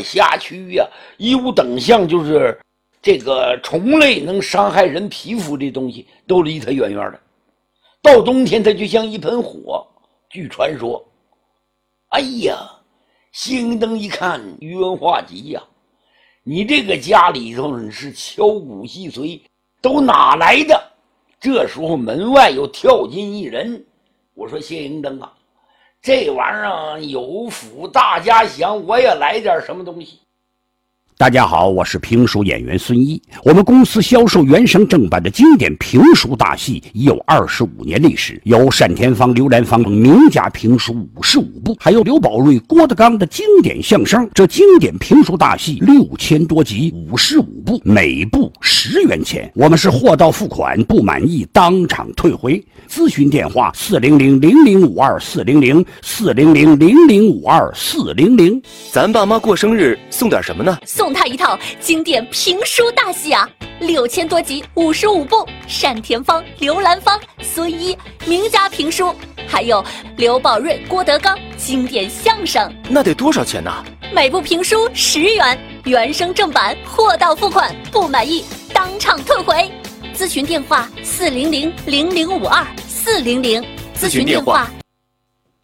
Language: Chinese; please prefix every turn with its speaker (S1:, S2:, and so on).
S1: 虾蛆呀，一无等相，就是这个虫类能伤害人皮肤的东西都离它远远的。到冬天它就像一盆火。据传说，哎呀，谢英登一看宇文化及呀，你这个家里头是敲鼓细随，都哪来的？这时候门外又跳进一人，我说谢英登啊，这玩意儿有福大家享，我也来点什么东西。
S2: 大家好，我是评书演员孙一。我们公司销售原声正版的经典评书大戏已有25年历史，有单田芳、刘兰芳名家评书55部，还有刘宝瑞、郭德纲的经典相声。这经典评书大戏6000多集，55部，每部10元钱。我们是货到付款，不满意当场退回。咨询电话400-0052-400，400-0052-400。
S3: 咱爸妈过生日送点什么呢？
S4: 送他一套经典评书大戏啊，6000多集，55部，单田芳、刘兰芳、孙一名家评书，还有刘宝瑞、郭德纲经典相声。
S3: 那得多少钱呢？
S4: 每部评书10元，原声正版，货到付款，不满意当场退回。咨询电话400-0052-400，咨询电话